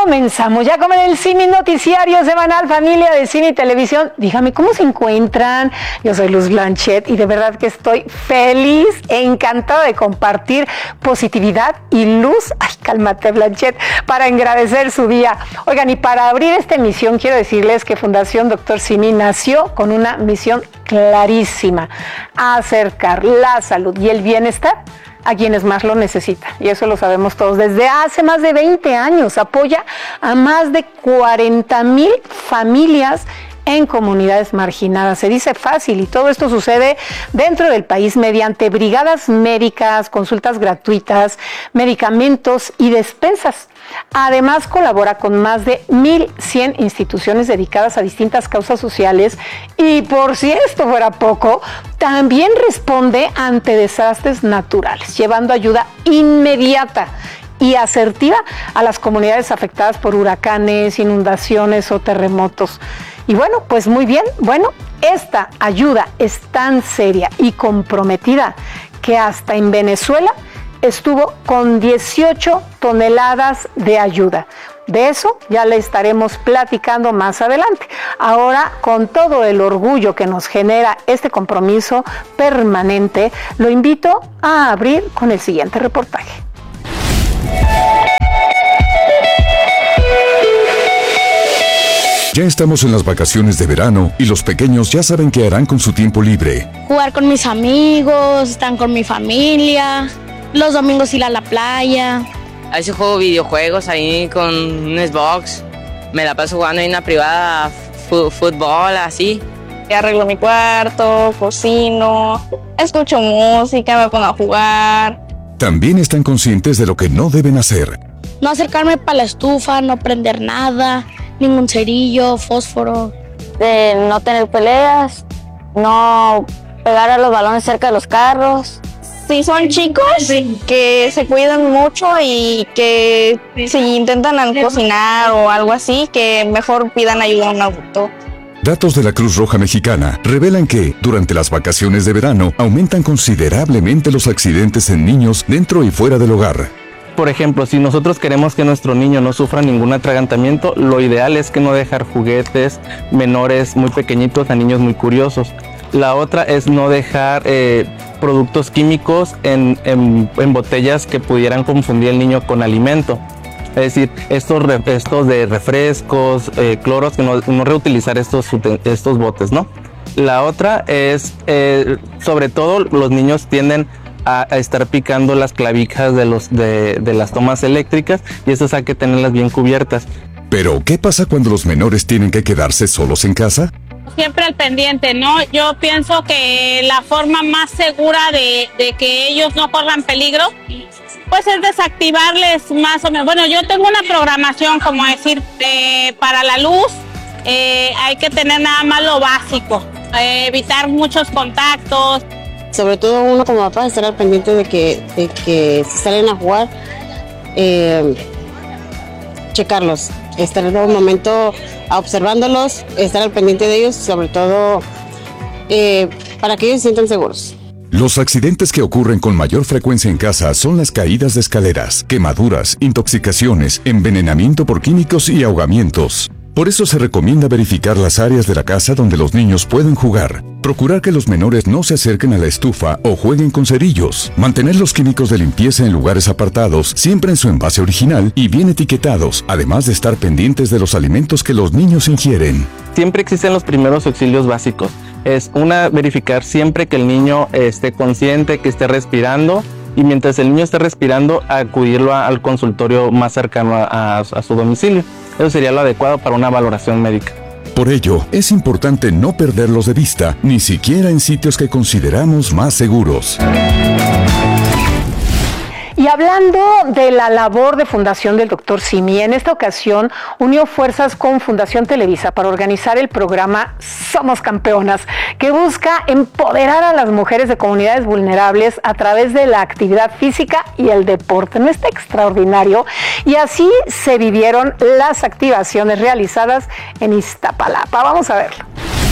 comenzamos ya con el Cine Noticiario Semanal, familia de Cine y Televisión. Dígame, ¿cómo se encuentran? Yo soy Luz Blanchet y de verdad que estoy feliz, encantada de compartir positividad y luz. Ay, cálmate, Blanchet, para engrandecer su día. Oigan, y para abrir esta emisión quiero decirles que Fundación Dr. Simi nació con una misión clarísima: acercar la salud y el bienestar a quienes más lo necesitan, y eso lo sabemos todos. Desde hace más de 20 años apoya a más de 40,000 familias en comunidades marginadas. Se dice fácil, y todo esto sucede dentro del país mediante brigadas médicas, consultas gratuitas, medicamentos y despensas. Además, colabora con más de 1,100 instituciones dedicadas a distintas causas sociales y, por si esto fuera poco, también responde ante desastres naturales, llevando ayuda inmediata y asertiva a las comunidades afectadas por huracanes, inundaciones o terremotos. Y bueno, pues muy bien, esta ayuda es tan seria y comprometida que hasta en Venezuela estuvo con 18 toneladas de ayuda. De eso ya le estaremos platicando más adelante. Ahora, con todo el orgullo que nos genera este compromiso permanente, lo invito a abrir con el siguiente reportaje. Ya estamos en las vacaciones de verano y los pequeños ya saben qué harán con su tiempo libre. Jugar con mis amigos, estar con mi familia, los domingos ir a la playa. A veces juego videojuegos ahí con un Xbox. Me la paso jugando en una privada, fútbol, así. Arreglo mi cuarto, cocino, escucho música, me pongo a jugar. También están conscientes de lo que no deben hacer. No acercarme para la estufa, no prender nada, ningún cerillo, fósforo. De no tener peleas, no pegar a los balones cerca de los carros. Si son chicos, que se cuidan mucho y que si intentan cocinar o algo así, que mejor pidan ayuda a un adulto. Datos de la Cruz Roja Mexicana revelan que, durante las vacaciones de verano, aumentan considerablemente los accidentes en niños dentro y fuera del hogar. Por ejemplo, si nosotros queremos que nuestro niño no sufra ningún atragantamiento, lo ideal es que no dejar juguetes menores muy pequeñitos a niños muy curiosos. La otra es no dejar productos químicos en botellas que pudieran confundir al niño con alimento. Es decir, estos de refrescos, cloros, que no reutilizar estos botes, ¿no? La otra es, sobre todo, los niños tienden a estar picando las clavijas de las tomas eléctricas, y estas hay que tenerlas bien cubiertas. Pero, ¿qué pasa cuando los menores tienen que quedarse solos en casa? Siempre al pendiente, ¿no? Yo pienso que la forma más segura de que ellos no corran peligro, pues es desactivarles más o menos. Bueno, yo tengo una programación, como decir, para la luz, hay que tener nada más lo básico, evitar muchos contactos. Sobre todo uno como papá, estar al pendiente de que si salen a jugar, checarlos, estar en todo momento observándolos, estar al pendiente de ellos, sobre todo para que ellos se sientan seguros. Los accidentes que ocurren con mayor frecuencia en casa son las caídas de escaleras, quemaduras, intoxicaciones, envenenamiento por químicos y ahogamientos. Por eso se recomienda verificar las áreas de la casa donde los niños pueden jugar, procurar que los menores no se acerquen a la estufa o jueguen con cerillos, mantener los químicos de limpieza en lugares apartados, siempre en su envase original y bien etiquetados, además de estar pendientes de los alimentos que los niños ingieren. Siempre existen los primeros auxilios básicos. Es verificar siempre que el niño esté consciente, que esté respirando, y mientras el niño esté respirando, acudirlo al consultorio más cercano a su domicilio. Eso sería lo adecuado para una valoración médica. Por ello, es importante no perderlos de vista, ni siquiera en sitios que consideramos más seguros. Y hablando de la labor de Fundación del Dr. Simi, en esta ocasión unió fuerzas con Fundación Televisa para organizar el programa Somos Campeonas, que busca empoderar a las mujeres de comunidades vulnerables a través de la actividad física y el deporte. ¿No está extraordinario? Y así se vivieron las activaciones realizadas en Iztapalapa. Vamos a verlo.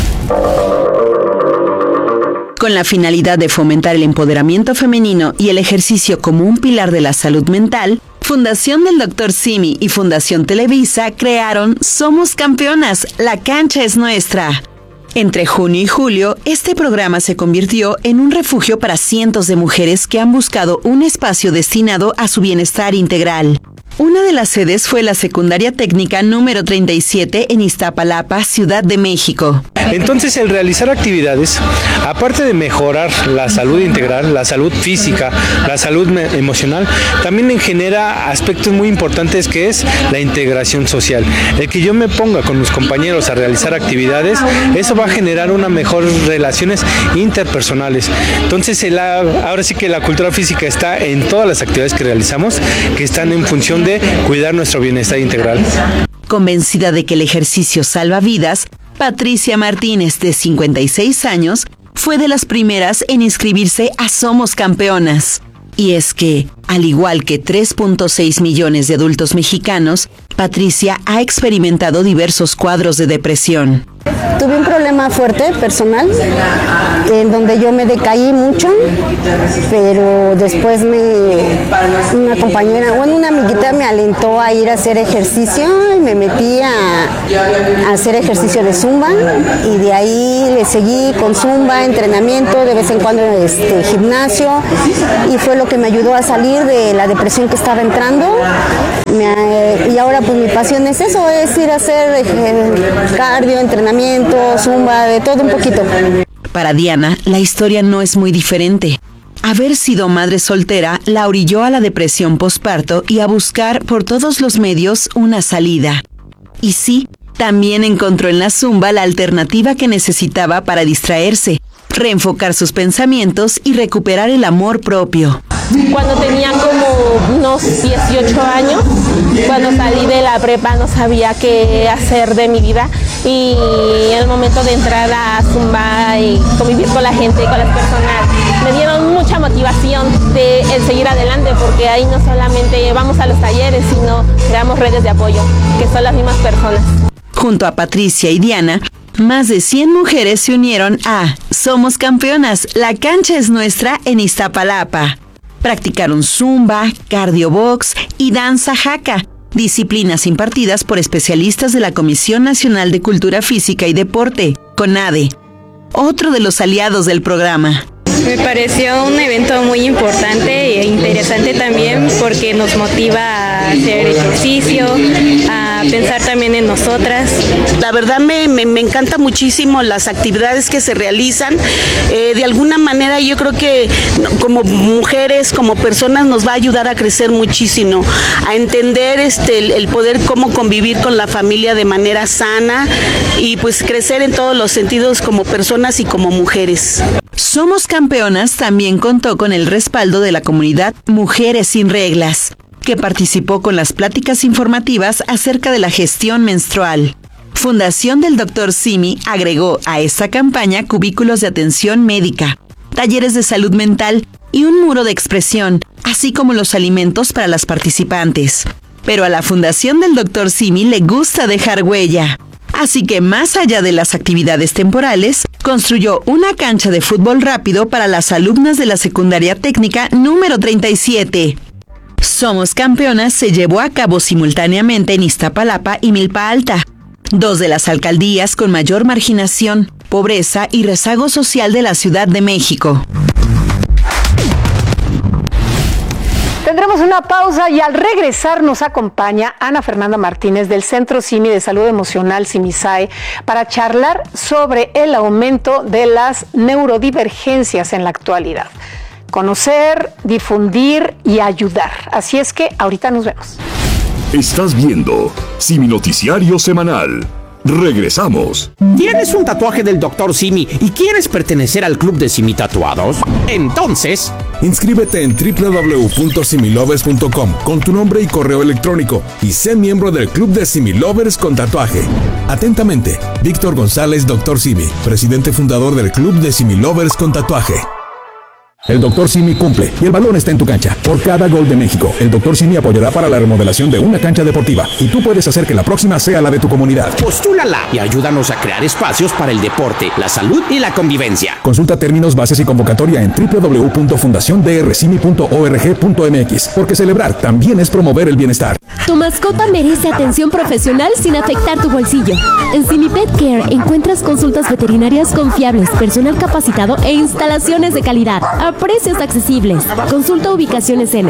Con la finalidad de fomentar el empoderamiento femenino y el ejercicio como un pilar de la salud mental, Fundación del Dr. Simi y Fundación Televisa crearon Somos Campeonas, la cancha es nuestra. Entre junio y julio, este programa se convirtió en un refugio para cientos de mujeres que han buscado un espacio destinado a su bienestar integral. Una de las sedes fue la Secundaria Técnica número 37 en Iztapalapa, Ciudad de México. Entonces, el realizar actividades, aparte de mejorar la salud integral, la salud física, la salud emocional, también genera aspectos muy importantes que es la integración social. El que yo me ponga con mis compañeros a realizar actividades, eso va a generar unas mejores relaciones interpersonales. Entonces, ahora sí que la cultura física está en todas las actividades que realizamos, que están en función de cuidar nuestro bienestar integral. Convencida de que el ejercicio salva vidas, Patricia Martínez, de 56 años, fue de las primeras en inscribirse a Somos Campeonas. Y es que, al igual que 3.6 millones de adultos mexicanos, Patricia ha experimentado diversos cuadros de depresión. Tuve un problema fuerte personal en donde yo me decaí mucho, pero después una compañera, una amiguita me alentó a ir a hacer ejercicio y me metí a hacer ejercicio de zumba y de ahí le seguí con zumba, entrenamiento, de vez en cuando gimnasio, y fue lo que me ayudó a salir de la depresión que estaba entrando. Y ahora pues mi pasión es eso, es ir a hacer cardio, entrenamiento, zumba, de todo un poquito. Para Diana, la historia no es muy diferente. Haber sido madre soltera la orilló a la depresión posparto y a buscar por todos los medios una salida. Y sí, también encontró en la zumba la alternativa que necesitaba para distraerse, reenfocar sus pensamientos y recuperar el amor propio. Cuando tenía como unos 18 años, cuando salí de la prepa no sabía qué hacer de mi vida, y en el momento de entrar a Zumba y convivir con la gente, con las personas, me dieron mucha motivación de seguir adelante, porque ahí no solamente vamos a los talleres, sino creamos redes de apoyo, que son las mismas personas. Junto a Patricia y Diana, más de 100 mujeres se unieron a Somos Campeonas, la cancha es nuestra en Iztapalapa. Practicaron zumba, cardio box y danza jaca, disciplinas impartidas por especialistas de la Comisión Nacional de Cultura Física y Deporte, CONADE, otro de los aliados del programa. Me pareció un evento muy importante e interesante también porque nos motiva a hacer ejercicio, a pensar también en nosotras. La verdad me encanta muchísimo las actividades que se realizan. De alguna manera yo creo que como mujeres, como personas nos va a ayudar a crecer muchísimo, a entender el poder cómo convivir con la familia de manera sana y pues crecer en todos los sentidos como personas y como mujeres. Somos Campeonas también contó con el respaldo de la comunidad Mujeres Sin Reglas, que participó con las pláticas informativas acerca de la gestión menstrual. Fundación del Dr. Simi agregó a esta campaña cubículos de atención médica, talleres de salud mental y un muro de expresión, así como los alimentos para las participantes. Pero a la Fundación del Dr. Simi le gusta dejar huella. Así que más allá de las actividades temporales, construyó una cancha de fútbol rápido para las alumnas de la Secundaria Técnica número 37. Somos Campeonas se llevó a cabo simultáneamente en Iztapalapa y Milpa Alta, dos de las alcaldías con mayor marginación, pobreza y rezago social de la Ciudad de México. Tendremos una pausa y al regresar nos acompaña Ana Fernanda Martínez del Centro Simi de Salud Emocional Simisae para charlar sobre el aumento de las neurodivergencias en la actualidad. Conocer, difundir y ayudar. Así es que ahorita nos vemos. Estás viendo Simi Noticiario Semanal. Regresamos. ¿Tienes un tatuaje del Dr. Simi y quieres pertenecer al club de Simi Tatuados? Entonces, inscríbete en www.similovers.com con tu nombre y correo electrónico y sé miembro del club de Simi Lovers con tatuaje. Atentamente, Víctor González, Dr. Simi, presidente fundador del club de Simi Lovers con tatuaje. El Dr. Simi cumple y el balón está en tu cancha. Por cada gol de México, el Dr. Simi apoyará para la remodelación de una cancha deportiva y tú puedes hacer que la próxima sea la de tu comunidad. Postúlala y ayúdanos a crear espacios para el deporte, la salud y la convivencia. Consulta términos, bases y convocatoria en www.fundaciondrcimi.org.mx, porque celebrar también es promover el bienestar. Tu mascota merece atención profesional sin afectar tu bolsillo. En Simi Pet Care encuentras consultas veterinarias confiables, personal capacitado e instalaciones de calidad a precios accesibles. Consulta ubicaciones en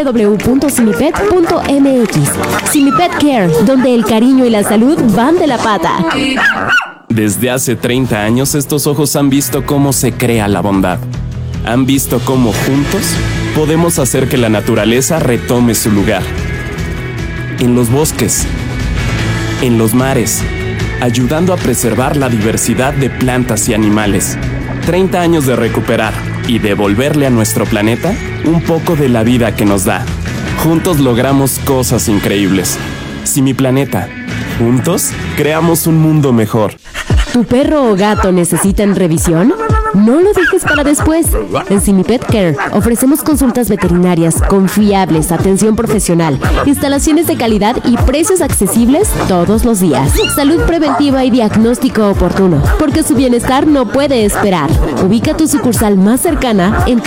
www.simipet.mx. Simi Pet Care, donde el cariño y la salud van de la pata. Desde hace 30 años estos ojos han visto cómo se crea la bondad. Han visto cómo juntos podemos hacer que la naturaleza retome su lugar. En los bosques, en los mares, ayudando a preservar la diversidad de plantas y animales. 30 años de recuperar y devolverle a nuestro planeta un poco de la vida que nos da. Juntos logramos cosas increíbles. Simi Planeta. Juntos creamos un mundo mejor. ¿Tu perro o gato necesitan revisión? No lo dejes para después. En Simi Pet Care ofrecemos consultas veterinarias confiables, atención profesional, instalaciones de calidad y precios accesibles todos los días. Salud preventiva y diagnóstico oportuno, porque su bienestar no puede esperar. Ubica tu sucursal más cercana en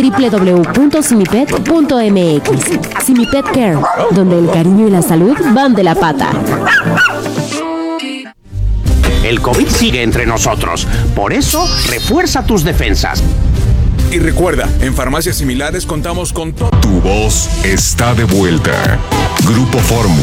www.simipet.mx. Simi Pet Care, donde el cariño y la salud van de la pata. El COVID sigue entre nosotros. Por eso, refuerza tus defensas. Y recuerda, en farmacias similares contamos con todo. Tu voz está de vuelta. Grupo Fórmula.